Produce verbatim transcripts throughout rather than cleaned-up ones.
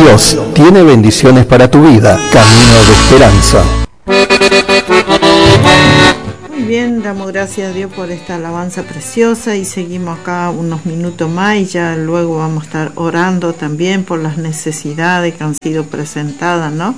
Dios tiene bendiciones para tu vida. Camino de esperanza. Muy bien, damos gracias a Dios por esta alabanza preciosa y seguimos acá unos minutos más y ya luego vamos a estar orando también por las necesidades que han sido presentadas, ¿no?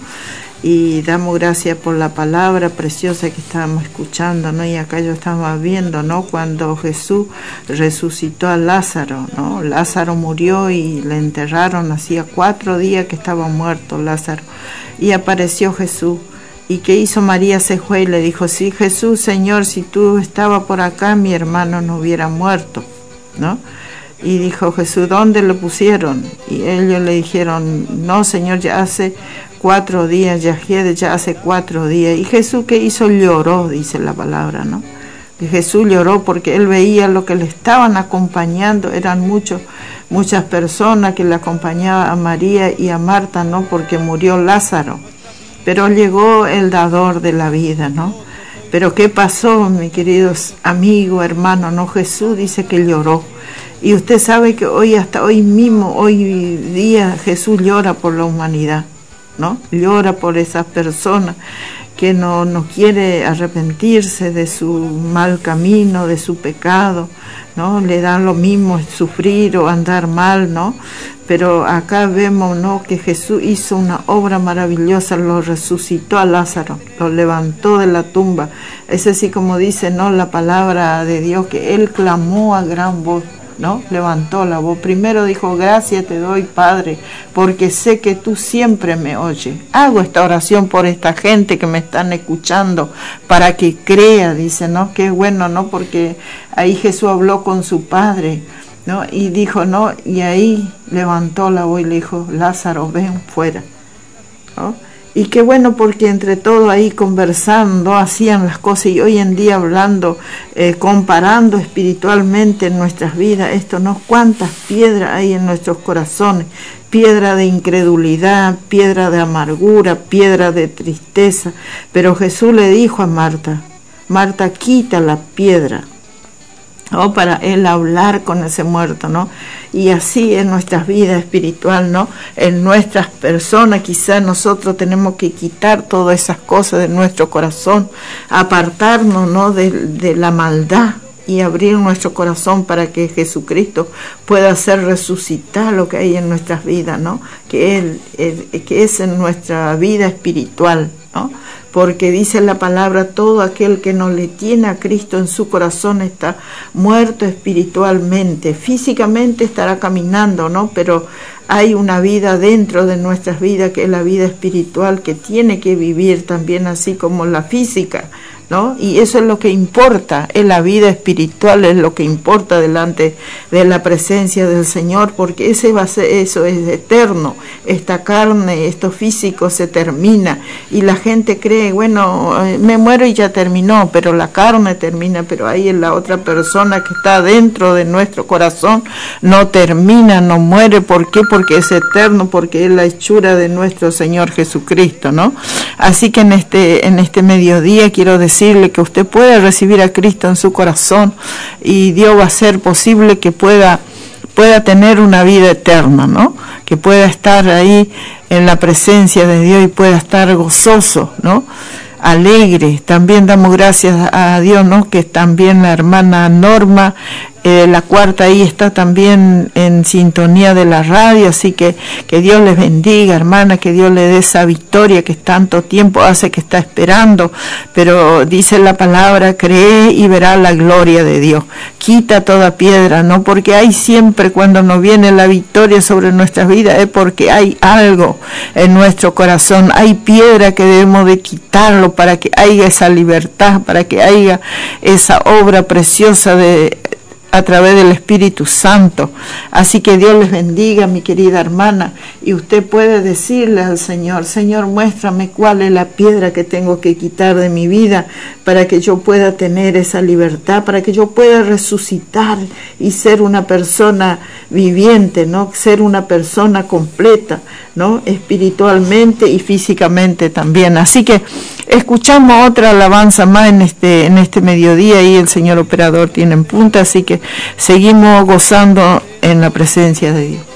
Y damos gracias por la palabra preciosa que estábamos escuchando, ¿no? Y acá yo estaba viendo, ¿no? Cuando Jesús resucitó a Lázaro, ¿no? Lázaro murió y le enterraron, hacía cuatro días que estaba muerto Lázaro. Y apareció Jesús. ¿Y qué hizo María? Se fue y le dijo, sí, Jesús, Señor, si tú estabas por acá, mi hermano no hubiera muerto, ¿no? Y dijo Jesús, ¿dónde lo pusieron? Y ellos le dijeron, no, Señor, ya hace cuatro días, ya, ya hace cuatro días. Y Jesús, ¿qué hizo? Lloró, dice la palabra, ¿no? Y Jesús lloró porque él veía lo que le estaban acompañando, eran muchos, muchas personas que le acompañaban a María y a Marta, ¿no? Porque murió Lázaro. Pero llegó el dador de la vida, ¿no? Pero ¿qué pasó, mis queridos amigos, hermanos? No, Jesús dice que lloró. Y usted sabe que hoy, hasta hoy mismo, hoy día, Jesús llora por la humanidad, ¿no? Llora por esas personas que no, no quiere arrepentirse de su mal camino, de su pecado, ¿no? Le dan lo mismo sufrir o andar mal, ¿no? Pero acá vemos, ¿no?, que Jesús hizo una obra maravillosa, lo resucitó a Lázaro, lo levantó de la tumba. Es así como dice, ¿no?, la palabra de Dios, que él clamó a gran voz, ¿no? Levantó la voz. Primero dijo, gracias te doy, Padre, porque sé que tú siempre me oyes. Hago esta oración por esta gente que me están escuchando, para que crea, dice, ¿no? Qué bueno, ¿no? Porque ahí Jesús habló con su Padre, ¿no? Y dijo, ¿no? Y ahí levantó la voz y le dijo, Lázaro, ven fuera, ¿no? Y qué bueno, porque entre todos ahí conversando, hacían las cosas, y hoy en día hablando, eh, comparando espiritualmente en nuestras vidas, esto, ¿no? Cuántas piedras hay en nuestros corazones, piedra de incredulidad, piedra de amargura, piedra de tristeza. Pero Jesús le dijo a Marta, Marta, quita la piedra, ¿no? Para él hablar con ese muerto, ¿no? Y así en nuestras vidas espiritual, ¿no? En nuestras personas, quizás nosotros tenemos que quitar todas esas cosas de nuestro corazón, apartarnos, ¿no?, de, de la maldad, y abrir nuestro corazón para que Jesucristo pueda hacer resucitar lo que hay en nuestras vidas, ¿no? Que él, él, que es en nuestra vida espiritual, ¿no? Porque dice la palabra, todo aquel que no le tiene a Cristo en su corazón está muerto espiritualmente. Físicamente estará caminando, ¿no? Pero hay una vida dentro de nuestras vidas, que es la vida espiritual, que tiene que vivir también así como la física, ¿no? Y eso es lo que importa, es la vida espiritual, es lo que importa delante de la presencia del Señor, porque ese va a ser, eso es eterno. Esta carne, esto físico se termina, y la gente cree, bueno, me muero y ya terminó, pero la carne termina, pero ahí en la otra persona que está dentro de nuestro corazón no termina, no muere. ¿Por qué? Porque es eterno, porque es la hechura de nuestro Señor Jesucristo, ¿no? Así que en este, en este mediodía quiero decir que usted puede recibir a Cristo en su corazón, y Dios va a hacer posible que pueda, pueda tener una vida eterna, ¿no? Que pueda estar ahí en la presencia de Dios y pueda estar gozoso, ¿no? Alegre. También damos gracias a Dios, ¿no?, que también la hermana Norma, eh, la cuarta ahí, está también en sintonía de la radio, así que que Dios les bendiga, hermana, que Dios le dé esa victoria que tanto tiempo hace que está esperando. Pero dice la palabra, cree y verá la gloria de Dios. Quita toda piedra, ¿no? Porque hay siempre, cuando nos viene la victoria sobre nuestras vidas, es porque hay algo en nuestro corazón, hay piedra que debemos de quitarlo para que haya esa libertad, para que haya esa obra preciosa de a través del Espíritu Santo. Así que Dios les bendiga, mi querida hermana, y usted puede decirle al Señor, Señor, muéstrame cuál es la piedra que tengo que quitar de mi vida para que yo pueda tener esa libertad, para que yo pueda resucitar y ser una persona viviente, ¿no? Ser una persona completa, ¿no? Espiritualmente y físicamente también. Así que escuchamos otra alabanza más en este, en este mediodía, y el señor operador tiene en punta, así que seguimos gozando en la presencia de Dios.